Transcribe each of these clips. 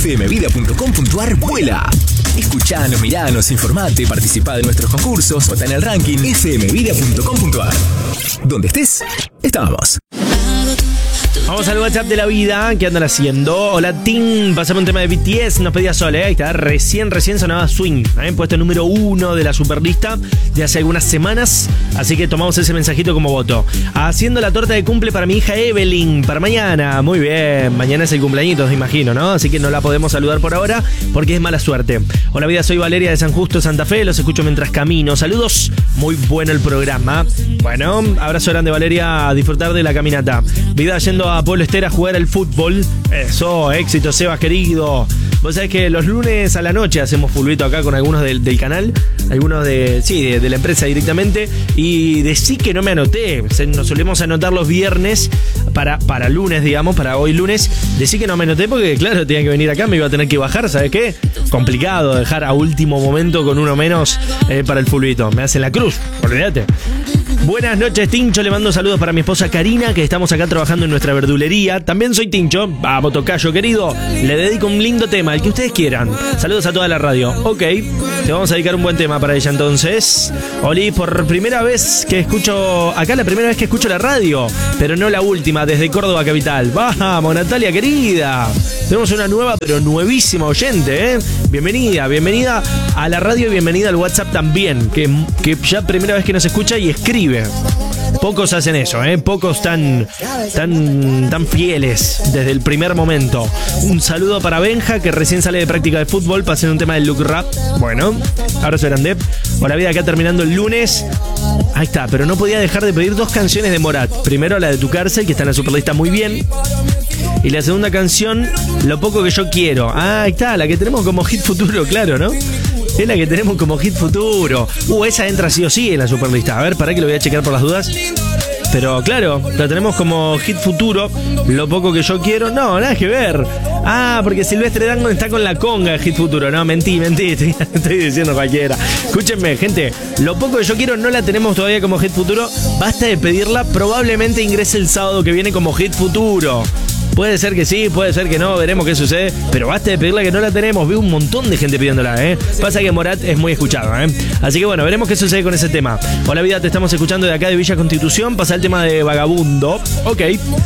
fmvida.com.ar vuela. Escuchanos, miranos, informate, participá de nuestros concursos, vota en el ranking fmvida.com.ar. Donde estés, estamos. Vamos al WhatsApp de la vida. ¿Qué andan haciendo? Hola, Tim. Pasame un tema de BTS. Nos pedía Sol, Ahí está. Recién sonaba Swing. Puesto número 1 de la superlista de hace algunas semanas. Así que tomamos ese mensajito como voto. Haciendo la torta de cumple para mi hija Evelyn. Para mañana. Muy bien. Mañana es el cumpleañito, me imagino, ¿no? Así que no la podemos saludar por ahora porque es mala suerte. Hola, vida. Soy Valeria de San Justo, Santa Fe. Los escucho mientras camino. Saludos. Muy bueno el programa. Bueno, abrazo grande, Valeria. A disfrutar de la caminata. Vida yendo a Pueblo Ester a jugar al fútbol. Eso, éxito, Sebas querido. Vos sabés que los lunes a la noche hacemos fulbito acá con algunos del canal, algunos de la empresa directamente. Y decí que no me anoté. Nos solemos anotar los viernes para lunes, digamos, para hoy lunes. Decí que no me anoté porque, claro, tenía que venir acá, me iba a tener que bajar, ¿sabés qué? Complicado dejar a último momento con uno menos para el fulbito. Me hacen la cruz, olvídate. Buenas noches, Tincho. Le mando saludos para mi esposa Karina, que estamos acá trabajando en nuestra verdulería. También soy Tincho. Vamos, tocayo, querido. Le dedico un lindo tema, el que ustedes quieran. Saludos a toda la radio. Ok, te vamos a dedicar un buen tema para ella entonces. Oli, por primera vez que escucho... Acá la primera vez que escucho la radio, pero no la última, desde Córdoba Capital. Vamos, Natalia, querida. Tenemos una nueva, pero nuevísima oyente, Bienvenida a la radio y bienvenida al WhatsApp también, que ya primera vez que nos escucha y escribe. Pocos hacen eso, pocos tan fieles desde el primer momento. Un saludo para Benja, que recién sale de práctica de fútbol, para hacer un tema del look rap. Bueno, abrazo grande. Hola, vida, acá terminando el lunes. Ahí está, pero no podía dejar de pedir 2 canciones de Morat. Primero la de Tu Cárcel, que está en la superlista muy bien. Y la segunda canción, Lo Poco Que Yo Quiero. Ahí está, la que tenemos como hit futuro, claro, ¿no? Es la que tenemos como hit futuro. Esa entra sí o sí en la superlista. A ver, pará que lo voy a checar por las dudas. Pero claro, la tenemos como hit futuro. Lo Poco Que Yo Quiero. No, nada que ver. Porque Silvestre Dangond está con la conga hit futuro. No, mentí. Estoy diciendo cualquiera. Escúchenme, gente. Lo Poco Que Yo Quiero no la tenemos todavía como hit futuro. Basta de pedirla. Probablemente ingrese el sábado que viene como hit futuro. Puede ser que sí, puede ser que no, veremos qué sucede. Pero basta de pedirla que no la tenemos. Veo un montón de gente pidiéndola, Pasa que Morat es muy escuchado, Así que bueno, veremos qué sucede con ese tema. Hola, vida, te estamos escuchando de acá de Villa Constitución. Pasa el tema de Vagabundo. Ok,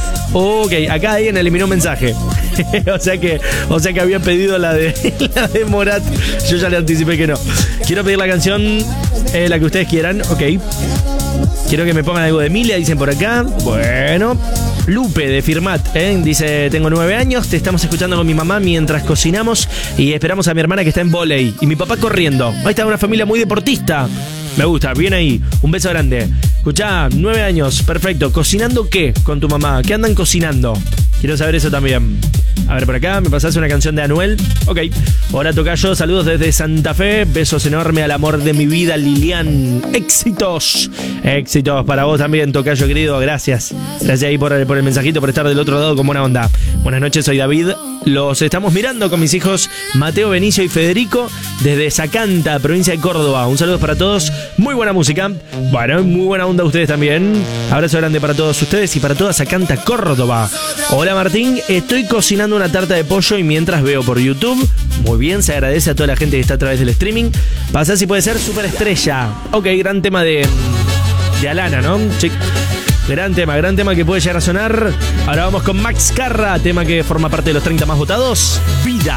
acá alguien eliminó un mensaje. o sea que había pedido la de Morat. Yo ya le anticipé que no. Quiero pedir la canción, la que ustedes quieran. Ok. Quiero que me pongan algo de Emilia, dicen por acá. Bueno. Lupe de Firmat, dice: tengo 9 años, te estamos escuchando con mi mamá mientras cocinamos y esperamos a mi hermana que está en vóley y mi papá corriendo. Ahí está, una familia muy deportista. Me gusta, bien ahí. Un beso grande. Escuchá, 9 años, perfecto. ¿Cocinando qué con tu mamá? ¿Qué andan cocinando? Quiero saber eso también. A ver, por acá, ¿me pasás una canción de Anuel? Ok. Hola, tocayo, saludos desde Santa Fe. Besos enormes al amor de mi vida, Lilian. Éxitos para vos también, tocayo querido. Gracias ahí por el mensajito, por estar del otro lado con buena onda. Buenas noches, soy David. Los estamos mirando con mis hijos Mateo, Benicio y Federico desde Zacanta, provincia de Córdoba. Un saludo para todos. Muy buena música. Bueno, muy buena onda ustedes también. Abrazo grande para todos ustedes y para toda Zacanta, Córdoba. Hola, Martín. Estoy cocinando una tarta de pollo y mientras veo por YouTube. Muy bien, se agradece a toda la gente que está a través del streaming. Pasá si puede ser Superestrella. Ok, gran tema de Alana, ¿no? Sí. Gran tema que puede llegar a sonar. Ahora vamos con Max Carra, tema que forma parte de los 30 más votados. Vida.